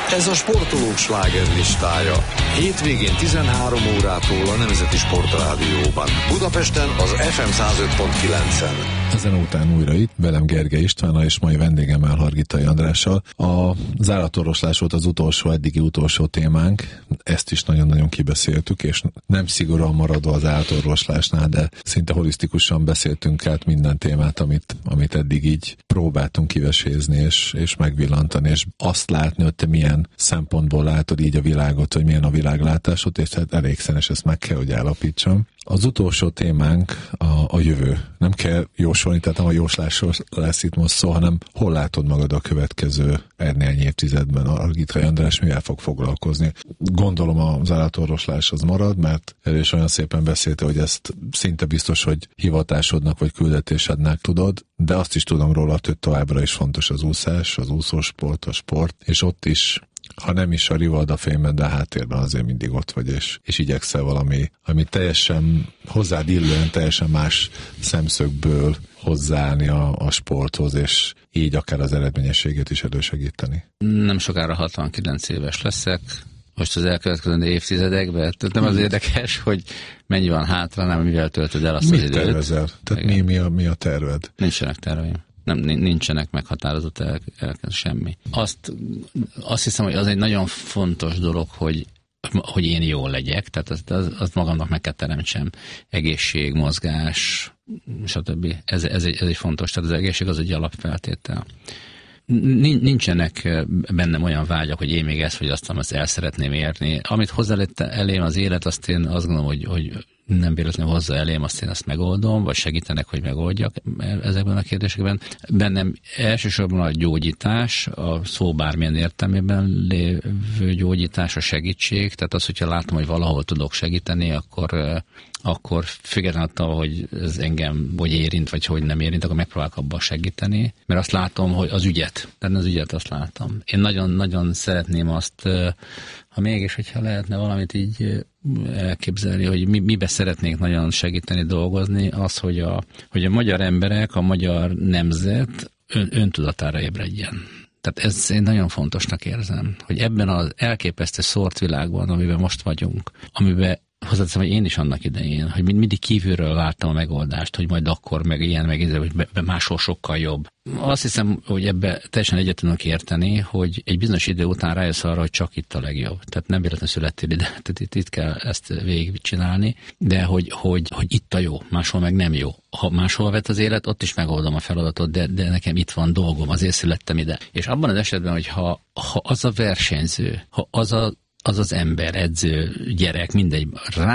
Ez a sportolók slágerlistája. Hétvégén 13 órától a Nemzeti Sportrádióban. Budapesten az FM 105.9-en. Ezen után újra itt, velem Gergely Istvánnal és mai vendégemmel Hargitai Andrással. Az állatorvoslás volt az eddigi utolsó témánk, ezt is nagyon-nagyon kibeszéltük, és nem szigorúan maradva az állatorvoslásnál, de szinte holisztikusan beszéltünk át minden témát, amit eddig így próbáltunk kivesézni és megvillantani, és azt látni, hogy te milyen szempontból látod így a világot, hogy milyen a világlátásod, és hát elég szenes, ezt meg kell, hogy állapítsam. Az utolsó témánk a jövő. Nem kell jósolni, tehát nem a jóslásról lesz itt most szó, hanem hol látod magad a következő néhány évtizedben? Hargitai András mivel fog foglalkozni? Gondolom az állatorvoslás az marad, mert el is olyan szépen beszélte, hogy ezt szinte biztos, hogy hivatásodnak vagy küldetésednek tudod, de azt is tudom róla, hogy továbbra is fontos az úszás, az úszósport, a sport, és ott is, ha nem is a rivalda fényben, de a háttérben azért mindig ott vagy, és igyekszel valami, ami teljesen hozzád illően, teljesen más szemszögből hozzáállni a sporthoz, és így akár az eredményességét is elősegíteni. Nem sokára 69 éves leszek, most az elkövetkező évtizedekben, tehát nem az érdekes, hogy mennyi van hátra, nem mivel töltöd el azt az időt. Mit tervezel? Tehát mi a terved? Nincsenek terveim. Nincsenek meghatározott semmi. Azt hiszem, hogy az egy nagyon fontos dolog, hogy én jól legyek, tehát azt magamnak meg kell teremtsem. Egészség, mozgás, stb. Ez egy fontos, tehát az egészség az egy alapfeltétel. Nincsenek bennem olyan vágyak, hogy én még ezt vagy azt el szeretném érni. Amit hozzálett elém az élet, azt én azt gondolom, hogy nem véletlenül hozza elém, azt én azt megoldom, vagy segítenek, hogy megoldjak ezekben a kérdésekben. Bennem elsősorban a gyógyítás, a szó bármilyen értelmében lévő gyógyítás, a segítség, tehát az, hogyha látom, hogy valahol tudok segíteni, akkor függetlenül attól, hogy ez engem vagy érint, vagy hogy nem érint, akkor megpróbálok abban segíteni, mert azt látom, hogy az ügyet azt látom. Én nagyon-nagyon szeretném azt, ha mégis, hogyha lehetne valamit így elképzelni, hogy mibe szeretnék nagyon segíteni dolgozni, az, hogy a magyar emberek, a magyar nemzet öntudatára ébredjen. Tehát ezt én nagyon fontosnak érzem, hogy ebben az elképesztő szórt világban, amiben most vagyunk, amiben hozzáteszem, hogy én is annak idején, hogy mindig kívülről vártam a megoldást, hogy majd akkor meg ilyen, hogy máshol sokkal jobb. Azt hiszem, hogy ebbe teljesen egyet tudnak érteni, hogy egy bizonyos idő után rájössz arra, hogy csak itt a legjobb. Tehát nem véletlenül születtél ide, tehát itt kell ezt végigcsinálni, de hogy itt a jó, máshol meg nem jó. Ha máshol vet az élet, ott is megoldom a feladatot, de nekem itt van dolgom, azért születtem ide. És abban az esetben, hogy ha az a versenyző, ha az ember, edző, gyerek, mindegy,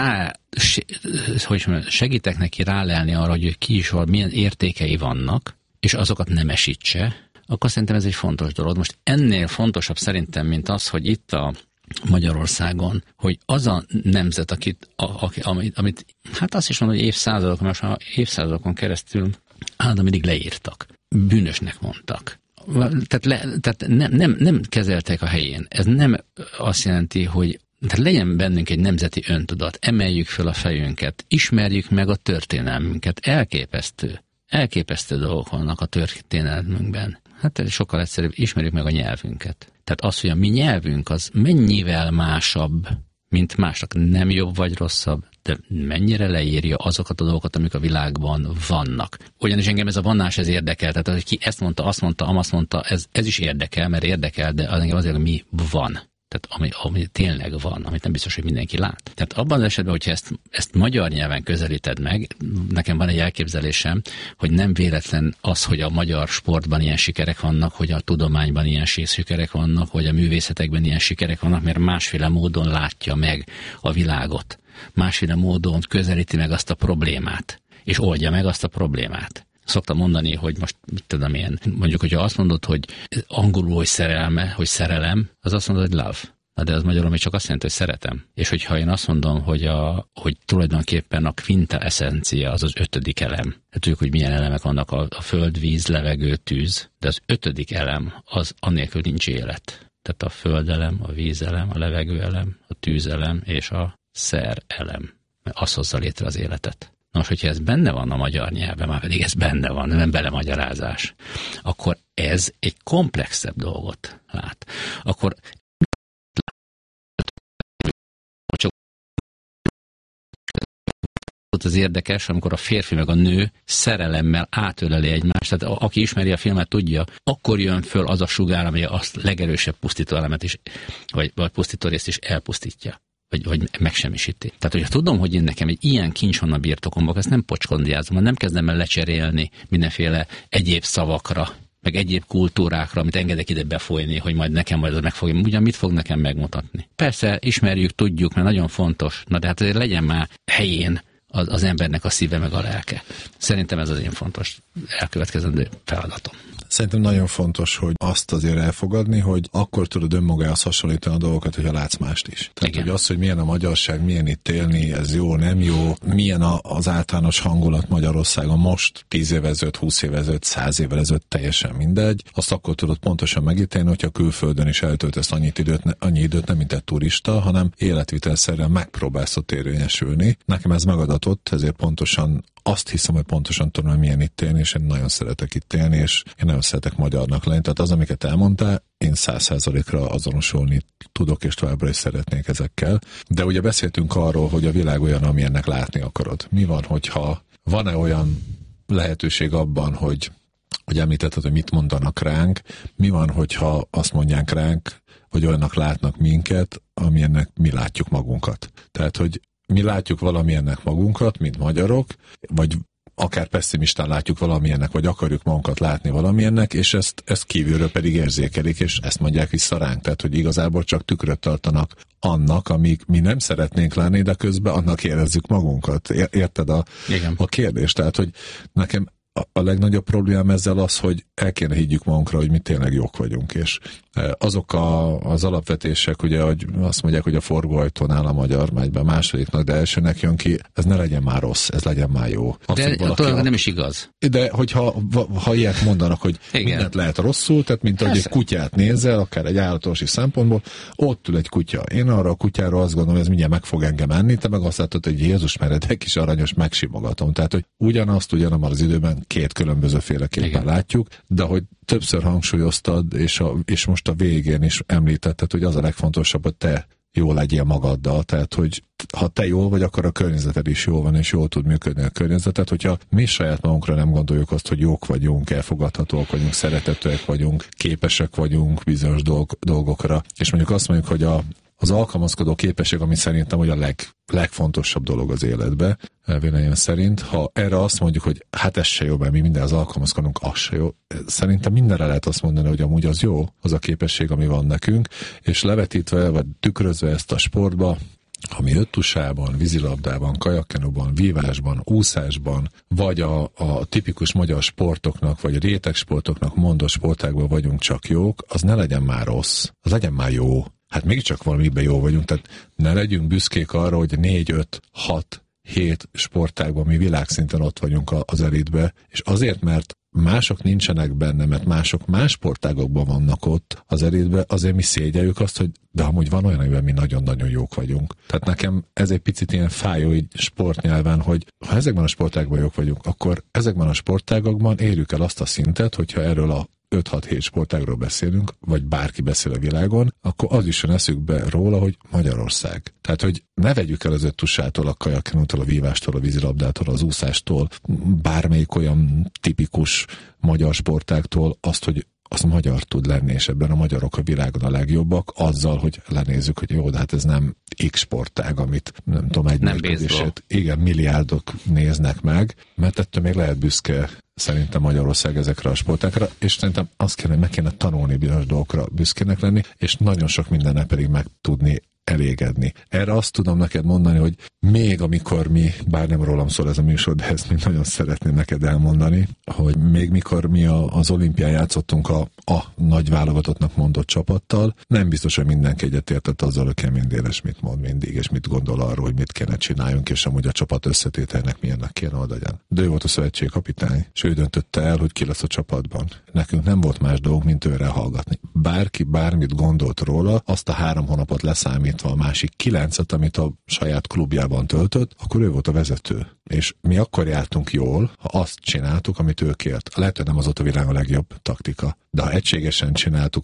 segítek neki rálelni arra, hogy ki is van, milyen értékei vannak, és azokat nem esítse, akkor szerintem ez egy fontos dolog. Most ennél fontosabb szerintem, mint az, hogy itt a Magyarországon, hogy az a nemzet, amit hát azt is mondom, hogy évszázadokon keresztül mindig leírtak, bűnösnek mondtak. Tehát nem kezeltek a helyén. Ez nem azt jelenti, hogy tehát legyen bennünk egy nemzeti öntudat, emeljük fel a fejünket, ismerjük meg a történelmünket. Elképesztő dolgok vannak a történelmünkben. Hát sokkal egyszerűbb, ismerjük meg a nyelvünket. Tehát az, hogy a mi nyelvünk az mennyivel másabb, mint másnak, nem jobb vagy rosszabb, de mennyire leírja azokat a dolgokat, amik a világban vannak. Ugyanis engem ez a vannás, ez érdekel, tehát hogy ki ezt mondta, azt mondta, ez is érdekel, mert érdekel, de engem azért, hogy mi van. Tehát ami tényleg van, amit nem biztos, hogy mindenki lát. Tehát abban az esetben, hogyha ezt magyar nyelven közelíted meg, nekem van egy elképzelésem, hogy nem véletlen az, hogy a magyar sportban ilyen sikerek vannak, hogy a tudományban ilyen sikerek vannak, hogy a művészetekben ilyen sikerek vannak, mert másféle módon látja meg a világot. Másféle módon közelíti meg azt a problémát, és oldja meg azt a problémát. Szoktam mondani, hogy most mit tudom én, mondjuk, hogyha azt mondod, hogy angolul, hogy szerelem, az azt mondod, hogy love. De az magyarul még csak azt jelenti, hogy szeretem. És hogyha én azt mondom, hogy tulajdonképpen a quintessencia az 5. elem. Hát tudjuk, hogy milyen elemek vannak, a föld, víz, levegő, tűz, de az 5. elem, az annélkül nincs élet. Tehát a földelem, a vízelem, a levegőelem, a tűzelem és a szerelem. Mert az hozza létre az életet. Nos, hogyha ez benne van a magyar nyelven, már pedig ez benne van, nem belemagyarázás, akkor ez egy komplexebb dolgot lát. Akkor volt az érdekes, amikor a férfi meg a nő szerelemmel átöleli egymást, tehát aki ismeri a filmet tudja, akkor jön föl az a sugár, ami a legerősebb pusztító elemet is, vagy pusztító részt is elpusztítja. Vagy megsemmisíti. Tehát, hogyha tudom, hogy én nekem egy ilyen kincs van a birtokomban, ezt nem pocskondiázom, nem kezdem el lecserélni mindenféle egyéb szavakra, meg egyéb kultúrákra, amit engedek ide befolyni, hogy majd nekem majd az megfogja. Ugyan mit fog nekem megmutatni? Persze, ismerjük, tudjuk, mert nagyon fontos, de hát azért legyen már helyén az embernek a szíve meg a lelke. Szerintem ez az én fontos elkövetkezendő feladatom. Szerintem nagyon fontos, hogy azt azért elfogadni, hogy akkor tudod önmagához hasonlítani a dolgokat, hogyha látsz mást is. Tehát, hogy az, hogy milyen a magyarság, milyen itt élni, ez jó, nem jó, milyen az általános hangulat Magyarországon most, 10 évvel ezelőtt, 20 évvel ezelőtt, 100 évvel ezelőtt, teljesen mindegy. Azt akkor tudod pontosan megítélni, hogyha külföldön is eltöltesz annyi időt, nem mint egy turista, hanem életvitelszerűen megpróbálsz ott érvényesülni. Nekem ez megadatott, ezért pontosan azt hiszem, hogy pontosan tudom, hogy milyen itt élni, és én nagyon szeretek itt élni, és én nagyon szeretek magyarnak lenni. Tehát az, amiket elmondtál, én 100%-ra azonosulni tudok, és továbbra is szeretnék ezekkel. De ugye beszéltünk arról, hogy a világ olyan, amilyennek látni akarod. Mi van, hogyha van-e olyan lehetőség abban, hogy említetted, hogy mit mondanak ránk, mi van, hogyha azt mondják ránk, hogy olyannak látnak minket, amilyennek mi látjuk magunkat. Tehát, hogy mi látjuk valamilyennek magunkat, mint magyarok, vagy akár pessimistán látjuk valamilyennek, vagy akarjuk magunkat látni valamilyennek, és ezt kívülről pedig érzékelik, és ezt mondják vissza ránk. Tehát, hogy igazából csak tükröt tartanak annak, amik mi nem szeretnénk lenni, de közben annak érezzük magunkat. Érted a kérdést? Tehát, hogy nekem a legnagyobb problémám ezzel az, hogy el kéne higgyük magunkra, hogy mi tényleg jók vagyunk, és azok az alapvetések, ugye, hogy azt mondják, hogy a forgóajtónál a magyar megy be a másodiknak, de elsőnek jön ki, ez ne legyen már rossz, ez legyen már jó. De valaki nem is igaz. De hogyha ilyet mondanak, hogy mindent lehet rosszul, tehát mint ahogy egy kutyát nézel, akár egy állatorvosi szempontból, ott ül egy kutya. Én arra a kutyára azt gondolom, hogy ez mindjárt meg fog engem enni, te meg azt látod, hogy Jézus meredek kis aranyos, megsimogatom. Tehát, hogy ugyanabban az időben két különbözőféleképpen látjuk, de hogy többször hangsúlyoztad, és most a végén is említetted, hogy az a legfontosabb, hogy te jól legyél magaddal, tehát, hogy ha te jól vagy, akkor a környezeted is jól van, és jól tud működni a környezetet, hogyha mi saját magunkra nem gondoljuk azt, hogy jók vagyunk, elfogadhatóak vagyunk, szeretetőek vagyunk, képesek vagyunk bizonyos dolgokra, és mondjuk azt mondjuk, hogy az alkalmazkodó képesség, ami szerintem hogy a legfontosabb dolog az életbe, véleményem szerint, ha erre azt mondjuk, hogy hát ez se jó, mert mi mindenhez alkalmazkodunk, az se jó. Szerintem mindenre lehet azt mondani, hogy amúgy az jó, az a képesség, ami van nekünk, és levetítve, vagy tükrözve ezt a sportba, ami öttusában, vízilabdában, kajakkenóban, vívásban, úszásban, vagy a tipikus magyar sportoknak, vagy rétegsportoknak mondott sportágban vagyunk csak jók, az ne legyen már rossz, az legyen már jó. Hát mégiscsak valamiben jó vagyunk, tehát ne legyünk büszkék arra, hogy 4, 5, 6, 7 sportágban mi világszinten ott vagyunk az elitbe, és azért, mert mások nincsenek benne, mert mások más sportágokban vannak ott az elitbe, azért mi szégyeljük azt, hogy de amúgy van olyan, amiben mi nagyon-nagyon jók vagyunk. Tehát nekem ez egy picit ilyen fájó így sportnyelven, hogy ha ezekben a sportágban jók vagyunk, akkor ezekben a sportágokban érjük el azt a szintet, hogyha erről a 5-6-7 sportágról beszélünk, vagy bárki beszél a világon, akkor az is jön eszükbe róla, hogy Magyarország. Tehát, hogy ne vegyük el az öttusától, a kajakkenótól, a vívástól, a vízilabdától, az úszástól, bármelyik olyan tipikus magyar sportágtól azt, hogy az magyar tud lenni, és ebben a magyarok a világon a legjobbak, azzal, hogy lenézzük, hogy jó, de hát ez nem X sportág, amit nem tudom, egy mérkőzését, igen, milliárdok néznek meg, mert ettől még lehet büszke szerintem Magyarország ezekre a sportákra, és szerintem azt kéne, hogy meg kéne tanulni bizonyos dolgokra büszkének lenni, és nagyon sok mindennek pedig meg tudni elégedni. Erre azt tudom neked mondani, hogy még amikor mi, bár nem rólam szól ez a műsor, de ezt még nagyon szeretném neked elmondani, hogy még mikor mi az olimpián játszottunk a nagy válogatottnak mondott csapattal, nem biztos, hogy mindenki egyetértett azzal, hogy Kemény Dénes mit mond mindig, és mit gondol arról, hogy mit kéne csináljunk, és amúgy a csapat összetételnek milyennek kéne oda legyen. De ő volt a szövetségkapitány, és ő döntötte el, hogy ki lesz a csapatban. Nekünk nem volt más dolgunk, mint őre hallgatni. Bárki bármit gondolt róla, azt a 3 hónapot leszámítva a másik 9-et, amit a saját klubjában töltött, akkor ő volt a vezető. És mi akkor jártunk jól, ha azt csináltuk, amit ő kért. Lehet, hogy nem az ott a világ a legjobb taktika, de ha egységesen csináltuk a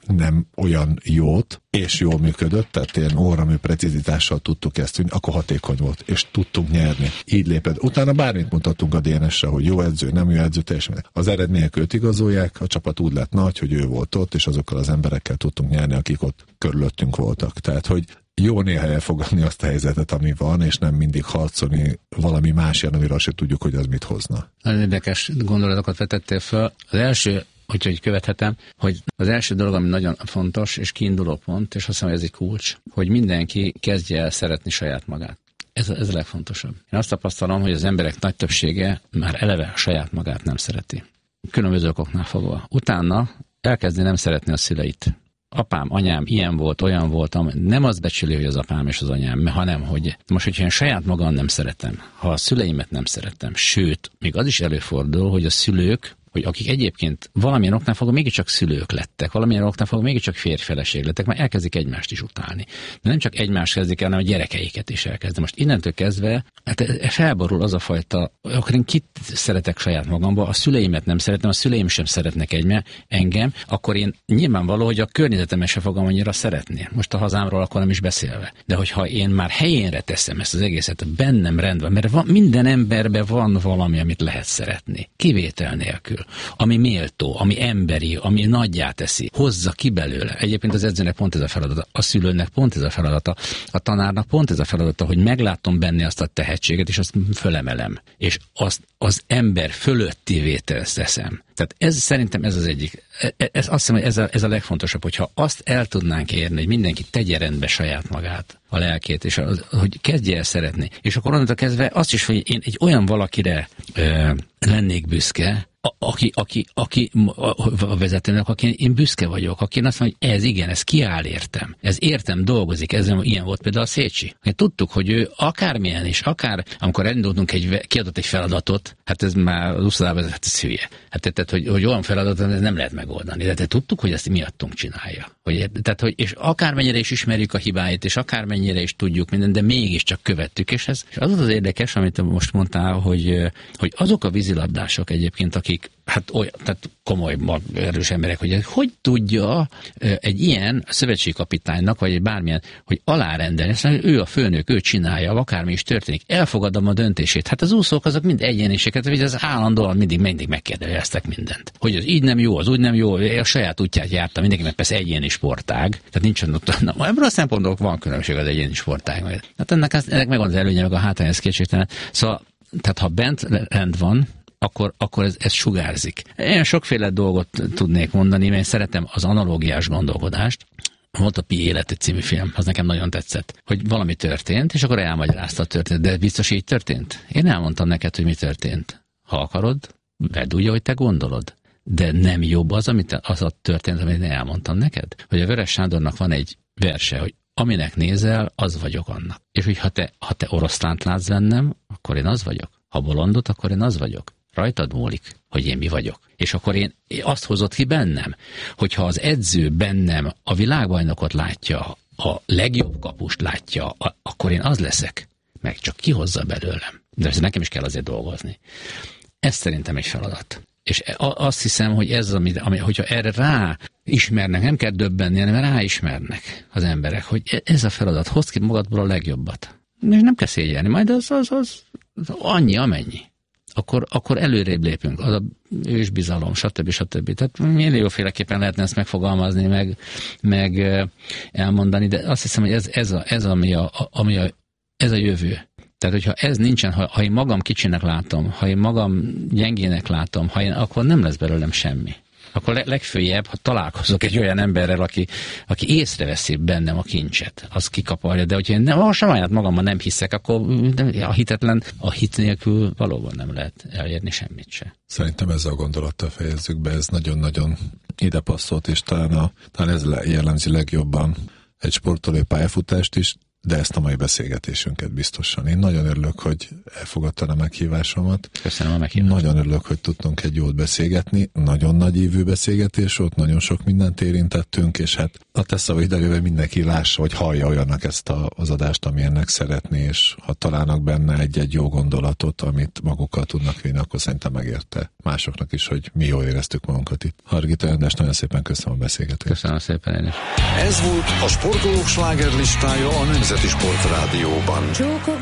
nem olyan jót, és jól működött, tehát ilyen óramű precizitással tudtuk ezt vinni, akkor hatékony volt, és tudtunk nyerni. Így lépett. Utána bármit mutattunk a DNS-re, hogy jó edző, nem jó edző, teljesen. Az eredmények őt igazolják, a csapat úgy lett nagy, hogy ő volt ott, és azokkal az emberekkel tudtunk nyerni, akik ott körülöttünk voltak. Tehát, hogy jó néha elfogadni azt a helyzetet, ami van, és nem mindig harcolni valami másért, amiről se tudjuk, hogy az mit hozna. Nagyon érdekes gondolatokat vetettél föl. Az első, hogy követhetem, hogy az első dolog, ami nagyon fontos, és kiinduló pont, és azt hiszem, hogy ez egy kulcs, hogy mindenki kezdje el szeretni saját magát. Ez a legfontosabb. Én azt tapasztalom, hogy az emberek nagy többsége már eleve saját magát nem szereti. Különböző okoknál fogva. Utána elkezdi nem szeretni a szüleit. Apám, anyám ilyen volt, olyan voltam, nem az becsüli, hogy az apám és az anyám, hanem, hogy most, hogyha én saját magam nem szeretem, ha a szüleimet nem szeretem, sőt, még az is előfordul, hogy a szülők, hogy akik egyébként valamilyen oknál fogva mégiscsak szülők lettek, valamilyen oknál fogva mégiscsak férjfeleség lettek, már elkezdik egymást is utálni. De nem csak egymást kezdik el, hanem a gyerekeiket is elkezdi. Most innentől kezdve hát felborul az a fajta, akkor én kit szeretek saját magamba, a szüleimet nem szeretem, a szüleim sem szeretnek engem, akkor én nyilvánvaló, hogy a környezetemet se fogom annyira szeretni. Most a hazámról akkor nem is beszélve. De hogyha én már helyénre teszem ezt az egészet, bennem rendben, mert minden emberben van valami, amit lehet szeretni. Kivétel nélkül. Ami méltó, ami emberi, ami nagyjá teszi, hozza ki belőle. Egyébként az edzőnek pont ez a feladata, a szülőnek pont ez a feladata, a tanárnak pont ez a feladata, hogy meglátom benne azt a tehetséget, és azt fölemelem. És azt az ember fölöttivé teszem. Tehát ez szerintem ez az egyik. Azt hiszem, hogy ez a legfontosabb, hogyha azt el tudnánk érni, hogy mindenki tegye rendbe saját magát, a lelkét, és hogy kezdje el szeretni. És akkor onnantól kezdve azt is, hogy én egy olyan valakire lennék büszke, aki a vezetőnek, aki én büszke vagyok, aki azt mondja, hogy ez igen, ez kiáll értem. Ez értem, dolgozik, ez ilyen volt például a Szécsi. Tudtuk, hogy ő akármilyen is, amikor elindultunk kiadott egy feladatot, hát ez már az úszodában, hát ez hülye. Hát tehát, hogy olyan feladatot ez nem lehet megoldani. De tudtuk, hogy ezt miattunk csinálja. És akármennyire is ismerjük a hibáit, és akármennyire is tudjuk mindent, de mégiscsak követtük. És az az érdekes, amit most mondtál, hogy azok a vízilabdások egyébként, akik hát olyan, tehát komoly, erős emberek, hogy tudja egy ilyen szövetségkapitánynak, vagy egy bármilyen, hogy alárendelni, aztán ő a főnök, ő csinálja, akármi is történik, elfogadom a döntését. Hát az úszók azok mind egyéniséget, hogy az állandóan mindig megkérdeztek mindent. Hogy az így nem jó, az úgy nem jó, a saját útját járta mindenki, mert persze egyéni sportág, tehát nincsen ott, ebből a szempontból van különbség az egyéni sportág. Hát ennek megvan az előnye, meg a hátránya, ez kétségtelen. Szóval, tehát ha bent rend van, akkor ez sugárzik. Én sokféle dolgot tudnék mondani, mert én szeretem az analógiás gondolkodást. Volt a Pi élete című film, az nekem nagyon tetszett, hogy valami történt, és akkor elmagyarázta a történet. De biztos így történt? Én elmondtam neked, hogy mi történt. Ha akarod, vedd úgy, hogy te gondolod. De nem jobb az a történet, amit én elmondtam neked? Hogy a Vörös Sándornak van egy verse, hogy aminek nézel, az vagyok annak. És hogy ha te oroszlánt látsz bennem, akkor én az vagyok. Ha bolondot, akkor én az vagyok. Rajtad múlik, hogy én mi vagyok. És akkor én azt hozott ki bennem, hogyha az edző bennem a világbajnokot látja, a legjobb kapust látja, akkor én az leszek. Meg csak kihozza belőlem. De ez nekem is kell azért dolgozni. Ez szerintem egy feladat. És azt hiszem, hogy ez, hogyha erre ráismernek, nem kell döbbenni, hanem ráismernek az emberek, hogy ez a feladat, hozd ki magadból a legjobbat. És nem kell szégyelni, majd az annyi, amennyi. Akkor előrébb lépünk, az a ősbizalom, stb. Tehát millióféleképpen lehetne ezt megfogalmazni, meg elmondani, de azt hiszem, hogy ez a jövő. Tehát, hogyha ez nincsen, ha én magam kicsinek látom, ha én magam gyengének látom, akkor nem lesz belőlem semmi. Akkor legfőjebb, ha találkozok egy olyan emberrel, aki észreveszi bennem a kincset, az kikaparja, de hogyha én saját magamban nem hiszek, akkor a hit nélkül valóban nem lehet elérni semmit se. Szerintem ezzel a gondolattal fejezzük be, ez nagyon-nagyon ide passzolt, és talán ez jellemzi legjobban egy sportoló pályafutást is. de ezt a mai beszélgetésünket biztosan. Én nagyon örülök, hogy elfogadtad a meghívásomat. Köszönöm a meghívást. Nagyon örülök, hogy tudtunk egy jót beszélgetni. Nagyon nagy ívű beszélgetés volt, nagyon sok mindent érintettünk, és hát a te szavaid elővel mindenki lássa, vagy hallja olyannak ezt az adást, ami ennek szeretné, és ha találnak benne egy-egy jó gondolatot, amit magukkal tudnak vinni, akkor szerintem megérte másoknak is, hogy mi jól éreztük magunkat itt. Hargita András, nagyon szépen köszönöm a beszélgetést. Köszönöm szépen én is. Ez volt a Sportolók slágerlistája a Nemzeti Sportrádióban.